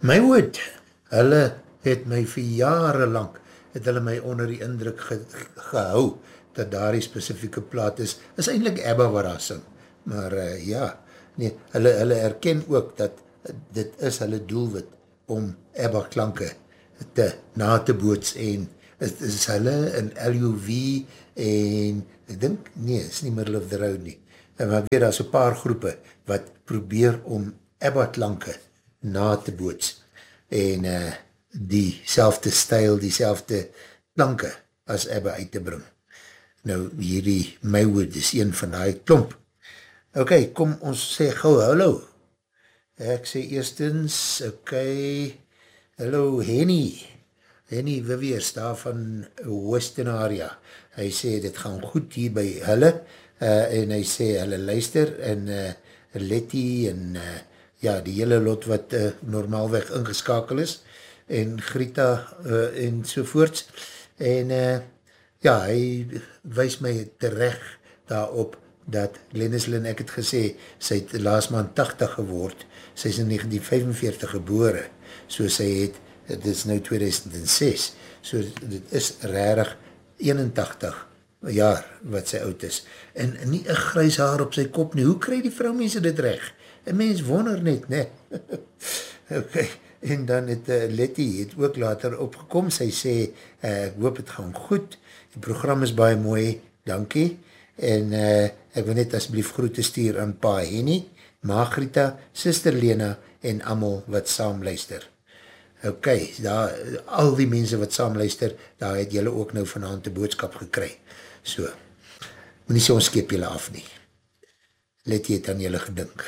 My woord, hulle het my vir jare lang, het hulle my onder die indruk gehou, dat daar die specifieke plaat is eindelijk ABBA wat daar sing, maar ja, nee, hulle erken ook dat dit is hulle doelwit om ABBA klanke na te boots en het is hulle in LUV en ek dink, nee, is nie Middle of the Road nie, en maar weer daar is 'n paar groepe wat probeer om ABBA klanke na te boots en die selfde stijl, die selfde klanke as ABBA uit te bring. Nou, hierdie Maywood is een van die klomp. Ok, kom ons sê gauw hallo. Ek sê eerstens, ok, hallo Henny Viviers daar van Western area. Hy sê dit gaan goed hier by hulle en hy sê hulle luister en Letty en ja, die hele lot wat normaalweg ingeskakel is en Greta en sovoorts en ja, hy wys my terecht daarop dat Glennis Lynn, ek het gesê, sy het laas maand 80 geword, sy is in 1945 gebore, so sy het, dit is nou 2006, so dit is rarig 81 jaar wat sy oud is, en nie een grys haar op sy kop nie, hoe kry die vrouwmense dit recht? Een mens wonder net, ne? Ok, en dan het Letty het ook later opgekom, sy sê, ek hoop het gaan goed, die program is baie mooi, dankie, en ek wil net asblief groete stuur aan Pa Henny, Margrita, Sister Lena, en amal wat saam luister. Ok, daar, al die mense wat saam luister, daar het julle ook nou vanavond die boodskap gekry. So, moet nie so ons skep julle af nie. Let jy het aan julle gedink.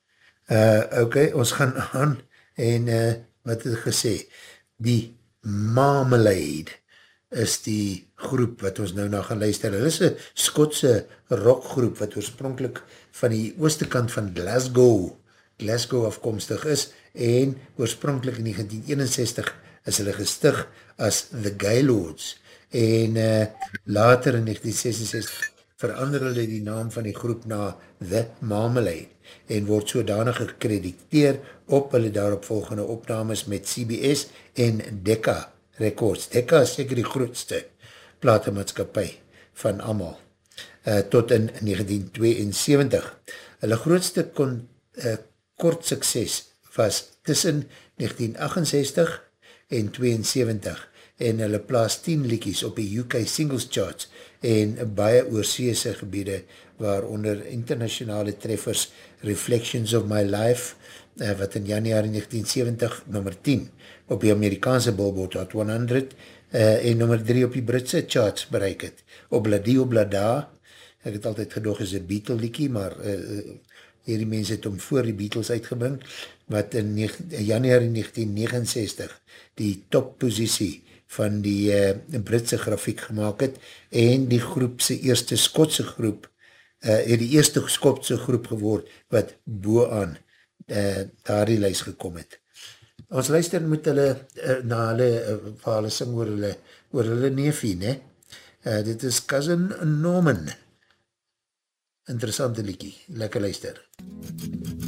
Ok, ons gaan aan, en wat het gesê, die Marmalade is die groep wat ons nou na gaan luister. Hulle is een Skotse rockgroep wat oorspronkelijk van die ooste kant van Glasgow afkomstig is en oorspronkelijk in 1961 is hulle gestig as The Gaylords en later in 1966 verander hulle die naam van die groep na The Marmalade en word sodanig gekrediteer op hulle daarop volgende opnames met CBS en Decca Records. Decca is seker die grootste platemaatskapie van amal, tot in 1972. Hulle grootste kort sukses was tussen 1968 en 72 en hulle plaas 10 liedjies op die UK Singles Charts en baie oorseese gebiede waaronder internationale treffers Reflections of My Life wat in januari 1970 nummer 10 op die Amerikaanse Billboard Hot 100 en nummer 3 op die Britse charts bereik het. Obladi Oblada, ek het altyd gedoog is een Beatle liekie, maar hierdie mense het om voor die Beatles uitgebring, wat in januari 1969 die topposisie van die Britse grafiek gemaakt het en die groep sy eerste Skotse groep het die eerste Skotse groep geword wat boaan daar die lijst gekom het. Ons luister moet hulle na hulle waar hulle sing oor hulle neefie, ne? Dit is Cousin Norman. Interessante liekie, lekker luister.